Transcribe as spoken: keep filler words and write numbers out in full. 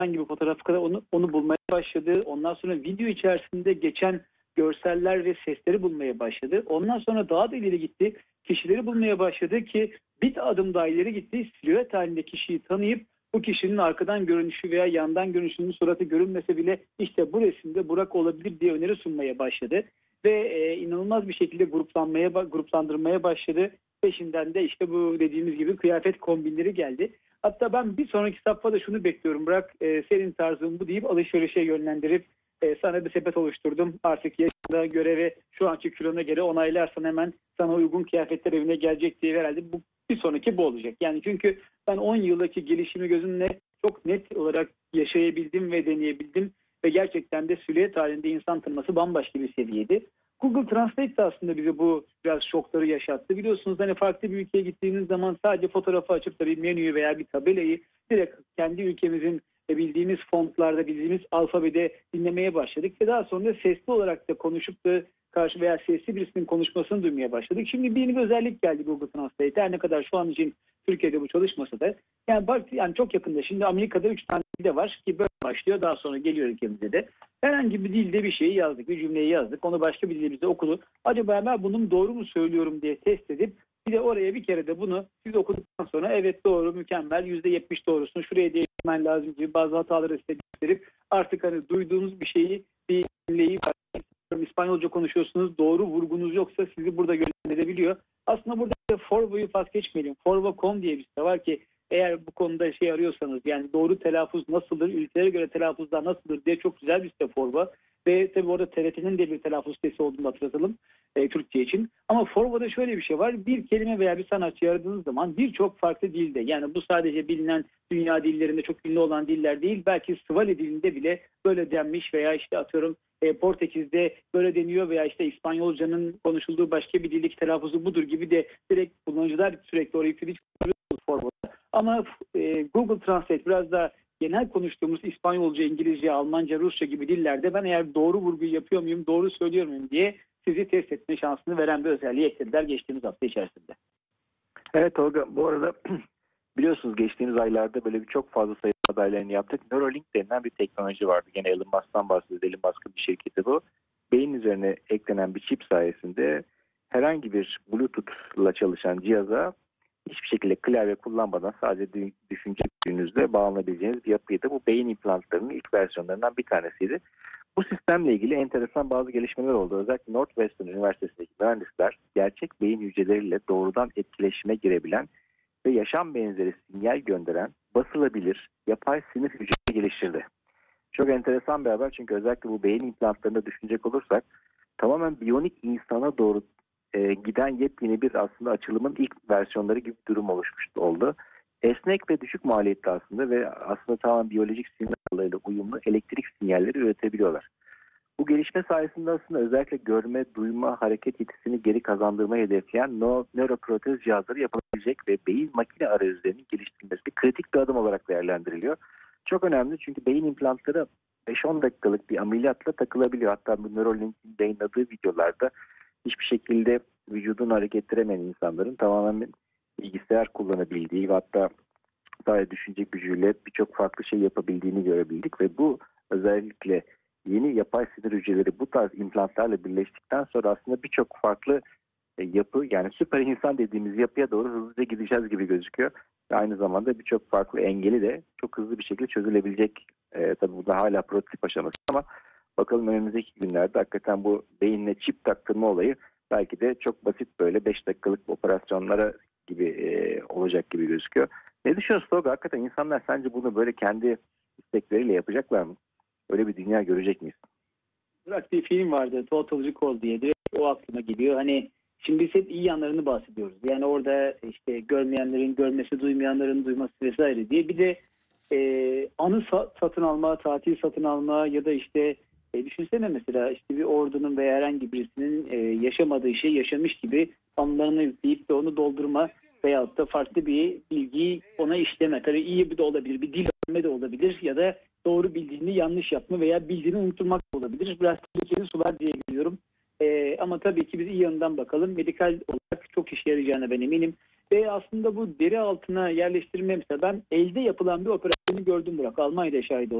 herhangi bir fotoğraf kadar onu, onu bulmaya başladı. Ondan sonra video içerisinde geçen görseller ve sesleri bulmaya başladı. Ondan sonra daha da ileri gitti. Kişileri bulmaya başladı ki bir adım daha ileri gitti. Silüet halinde kişiyi tanıyıp bu kişinin arkadan görünüşü veya yandan görünüşünün suratı görünmese bile işte bu resimde Burak olabilir diye öneri sunmaya başladı. Ve e, inanılmaz bir şekilde gruplanmaya, gruplandırmaya başladı. Peşinden de işte bu dediğimiz gibi kıyafet kombinleri geldi. Hatta ben bir sonraki safhada şunu bekliyorum. Bırak e, senin tarzın bu deyip alışverişe yönlendirip e, sana bir sepet oluşturdum. Artık yaşına göre ve şu anki kilona göre onaylarsan hemen sana uygun kıyafetler evine gelecek diye herhalde bu bir sonraki bu olacak. Yani çünkü ben on yıldaki gelişimi gözümle çok net olarak yaşayabildim ve deneyebildim. Ve gerçekten de silüet halinde insan tanıması bambaşka bir seviyeydi. Google Translate de aslında bize bu biraz şokları yaşattı. Biliyorsunuz hani farklı bir ülkeye gittiğiniz zaman sadece fotoğrafı açıp da bir menüyü veya bir tabelayı direkt kendi ülkemizin bildiğimiz fontlarda, bildiğimiz alfabede dinlemeye başladık. Ve daha sonra sesli olarak da konuşup da karşı veya sesli birisinin konuşmasını duymaya başladık. Şimdi bir yeni bir özellik geldi Google Translate. Her ne kadar şu an için Türkiye'de bu çalışmasa da yani, bak, yani çok yakında şimdi Amerika'da üç tane de var ki böyle başlıyor, daha sonra geliyor ülkemize de. Herhangi bir dilde bir şeyi yazdık, bir cümleyi yazdık, onu başka bir dilimizde okudu. Acaba ben bunun doğru mu söylüyorum diye test edip bir de oraya bir kere de bunu siz okuduktan sonra evet doğru, mükemmel, yüzde yetmiş doğrusunu şuraya değiştirmen lazım gibi bazı hataları size gösterip artık hani duyduğunuz bir şeyi, bir cümleyi, İspanyolca konuşuyorsunuz, doğru vurgunuz yoksa sizi burada yönlendirebiliyor. Aslında burada Forvo'yu pas geçmeyelim. Forvo nokta com diye bir site var ki eğer bu konuda şey arıyorsanız, yani doğru telaffuz nasıldır, ülkelere göre telaffuzlar nasıldır diye çok güzel bir site Forvo. Ve tabii orada T R T'nin de bir telaffuz sitesi olduğunu hatırlatalım e, Türkçe için. Ama Forvo'da şöyle bir şey var. Bir kelime veya bir sanatçı aradığınız zaman birçok farklı dilde, yani bu sadece bilinen dünya dillerinde çok ünlü olan diller değil, belki Swahili dilinde bile böyle denmiş veya işte atıyorum e, Portekiz'de böyle deniyor veya işte İspanyolcanın konuşulduğu başka bir dildeki telaffuzu budur gibi de direkt kullanıcılar sürekli orayı kritik kullanıyorsunuz Forvo'da. Ama e, Google Translate biraz da genel konuştuğumuz İspanyolca, İngilizce, Almanca, Rusça gibi dillerde ben eğer doğru vurguyu yapıyor muyum, doğru söylüyor muyum diye sizi test etme şansını veren bir özelliği eklediler geçtiğimiz hafta içerisinde. Evet Tolga, bu arada biliyorsunuz geçtiğimiz aylarda böyle bir çok fazla sayı haberlerini yaptık. Neuralink denilen bir teknoloji vardı. Gene Elon Musk'tan bahsediyoruz. Elon Musk'ın bir şirketi bu. Beyin üzerine eklenen bir çip sayesinde herhangi bir Bluetooth'la çalışan cihaza hiçbir şekilde klavye kullanmadan sadece düşünce gücünüzle bağlanabileceğiniz bir yapıydı. Bu beyin implantlarının ilk versiyonlarından bir tanesiydi. Bu sistemle ilgili enteresan bazı gelişmeler oldu. Özellikle Northwestern Üniversitesi'ndeki mühendisler gerçek beyin hücreleriyle doğrudan etkileşime girebilen ve yaşam benzeri sinyal gönderen basılabilir yapay sinir hücresi geliştirdi. Çok enteresan bir haber çünkü özellikle bu beyin implantlarında düşünecek olursak tamamen biyonik insana doğru e, giden yepyeni bir aslında açılımın ilk versiyonları gibi bir durum oluşmuş oldu. Esnek ve düşük maliyetli aslında ve aslında tamamen biyolojik sinyallerle uyumlu elektrik sinyalleri üretebiliyorlar. Bu gelişme sayesinde aslında özellikle görme, duyma, hareket yetisini geri kazandırmayı hedefleyen no, nöroprotez cihazları yapılabilecek ve beyin makine arayüzlerinin geliştirilmesi bir kritik bir adım olarak değerlendiriliyor. Çok önemli çünkü beyin implantları beş on dakikalık bir ameliyatla takılabiliyor. Hatta bu Neuralink'in yayınladığı videolarda hiçbir şekilde vücudunu hareket ettiremeyen insanların tamamen bilgisayar kullanabildiği ve hatta sadece düşünce gücüyle birçok farklı şey yapabildiğini görebildik ve bu özellikle yeni yapay sinir hücreleri bu tarz implantlarla birleştikten sonra aslında birçok farklı yapı, yani süper insan dediğimiz yapıya doğru hızlıca gideceğiz gibi gözüküyor. Ve aynı zamanda birçok farklı engeli de çok hızlı bir şekilde çözülebilecek. E, tabii burada hala prototip aşaması ama bakalım önümüzdeki günlerde hakikaten bu beyinle çip taktırma olayı belki de çok basit böyle beş dakikalık operasyonlara gibi e, olacak gibi gözüküyor. Ne düşünüyorsun Tolga? Hakikaten insanlar sence bunu böyle kendi istekleriyle yapacaklar mı? Öyle bir dünya görecek miyiz? Bırak, bir film vardı Total Recall diye, direkt o aklıma geliyor. Hani şimdi biz hep iyi yanlarını bahsediyoruz. Yani orada işte görmeyenlerin görmesi, duymayanların duyması vesaire diye. Bir de e, anı satın alma, tatil satın alma ya da işte e, düşünsene mesela işte bir ordunun veya herhangi birisinin e, yaşamadığı şey yaşamış gibi anılarını yükleyip de onu doldurma veyahut da farklı bir bilgiyi ona işleme. Tabii iyi bir de olabilir, bir dil öğrenme de olabilir ya da doğru bildiğini yanlış yapma veya bildiğini unutturmak da olabilir. Biraz tehlikeli sular diye görüyorum. Ee, ama tabii ki biz iyi yanından bakalım. Medikal olarak çok işe yarayacağına ben eminim. ve aslında bu deri altına yerleştirme, mesela ben elde yapılan bir operasyonu gördüm Burak. Almanya'da şahit oldum.